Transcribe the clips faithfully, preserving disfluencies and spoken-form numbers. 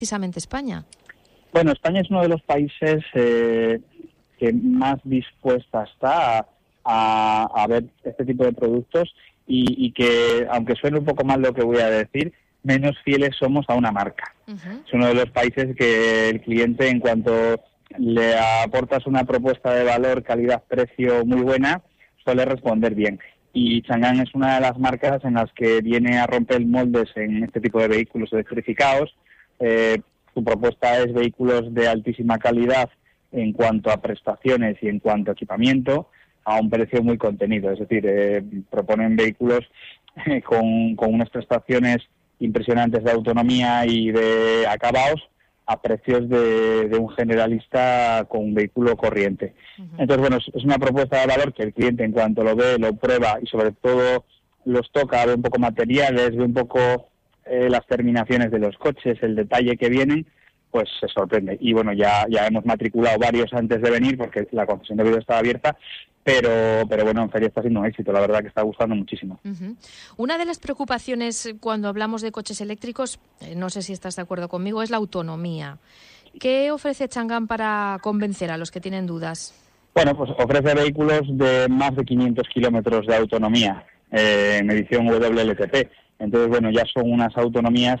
precisamente España? Bueno, España es uno de los países eh, que más dispuesta está a, a, a ver este tipo de productos y, y que, aunque suene un poco mal lo que voy a decir, menos fieles somos a una marca. Uh-huh. Es uno de los países que el cliente, en cuanto le aportas una propuesta de valor, calidad, precio muy buena, suele responder bien. Y Changan es una de las marcas en las que viene a romper moldes en este tipo de vehículos electrificados. Eh, su propuesta es vehículos de altísima calidad en cuanto a prestaciones y en cuanto a equipamiento, a un precio muy contenido. Es decir, eh, proponen vehículos eh, con, con unas prestaciones impresionantes de autonomía y de acabados a precios de, de un generalista con un vehículo corriente. Uh-huh. Entonces, bueno, es, es una propuesta de valor que el cliente, en cuanto lo ve, lo prueba y sobre todo los toca, ve un poco materiales, ve un poco eh, las terminaciones de los coches, el detalle que vienen, pues se sorprende. Y bueno, ya ya hemos matriculado varios antes de venir porque la concesión de Oviedo estaba abierta, pero pero bueno, en feria está siendo un éxito, la verdad que está gustando muchísimo. Uh-huh. Una de las preocupaciones cuando hablamos de coches eléctricos, eh, no sé si estás de acuerdo conmigo, es la autonomía. ¿Qué ofrece Changan para convencer a los que tienen dudas? Bueno, pues ofrece vehículos de más de quinientos kilómetros de autonomía eh, en medición W L T P. Entonces, bueno, ya son unas autonomías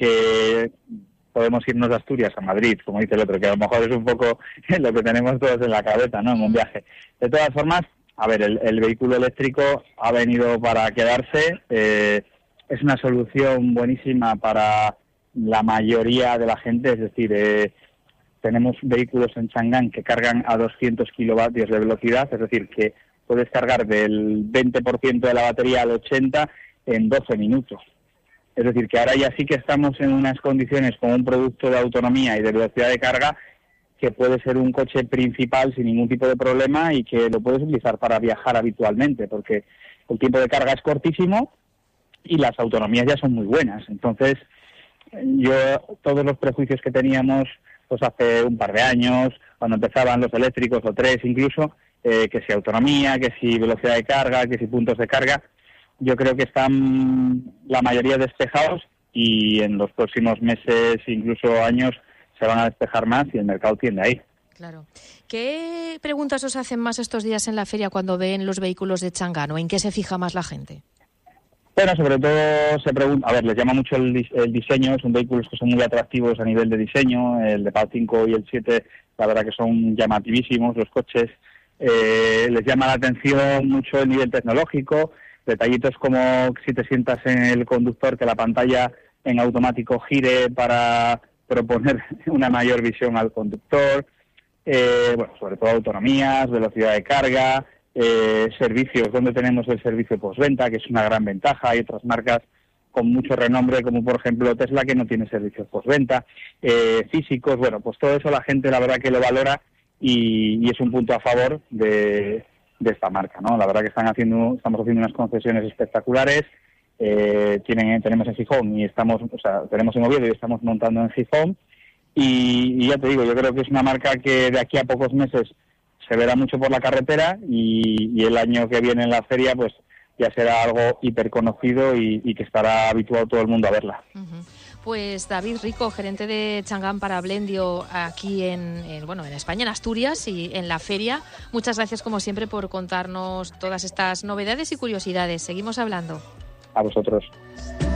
que podemos irnos de Asturias a Madrid, como dice el otro, que a lo mejor es un poco lo que tenemos todos en la cabeza, ¿no?, en un viaje. De todas formas, a ver, el, el vehículo eléctrico ha venido para quedarse, eh, es una solución buenísima para la mayoría de la gente, es decir, eh, tenemos vehículos en Changan que cargan a doscientos kilovatios de velocidad, es decir, que puedes cargar del veinte por ciento de la batería al ochenta por ciento en doce minutos. Es decir, que ahora ya sí que estamos en unas condiciones con un producto de autonomía y de velocidad de carga que puede ser un coche principal sin ningún tipo de problema y que lo puedes utilizar para viajar habitualmente, porque el tiempo de carga es cortísimo y las autonomías ya son muy buenas. Entonces, yo todos los prejuicios que teníamos pues hace un par de años, cuando empezaban los eléctricos o tres incluso, eh, que si autonomía, que si velocidad de carga, que si puntos de carga, yo creo que están la mayoría despejados y en los próximos meses, incluso años, se van a despejar más y el mercado tiende ahí. Claro. ¿Qué preguntas os hacen más estos días en la feria cuando ven los vehículos de Changan o en qué se fija más la gente? Bueno, sobre todo se pregunta, a ver, les llama mucho el, el diseño, son vehículos que son muy atractivos a nivel de diseño, el de Pau cinco y el siete, la verdad que son llamativísimos los coches, eh, les llama la atención mucho el nivel tecnológico, detallitos como si te sientas en el conductor, que la pantalla en automático gire para proponer una mayor visión al conductor, eh, bueno, sobre todo autonomías, velocidad de carga, eh, servicios, donde tenemos el servicio postventa, que es una gran ventaja. Hay otras marcas con mucho renombre, como por ejemplo Tesla, que no tiene servicios postventa, eh, físicos, bueno, pues todo eso la gente la verdad que lo valora y, y es un punto a favor de... de esta marca, ¿no? La verdad que están haciendo, estamos haciendo unas concesiones espectaculares, eh, tienen, tenemos en Gijón y estamos, o sea, tenemos en Oviedo y estamos montando en Gijón y, y ya te digo, yo creo que es una marca que de aquí a pocos meses se verá mucho por la carretera y, y el año que viene en la feria pues ya será algo hiperconocido y, y que estará habituado todo el mundo a verla. Uh-huh. Pues David Rico, gerente de Changan para Blendio aquí en, en, bueno, en España, en Asturias y en la feria. Muchas gracias como siempre por contarnos todas estas novedades y curiosidades. Seguimos hablando. A vosotros.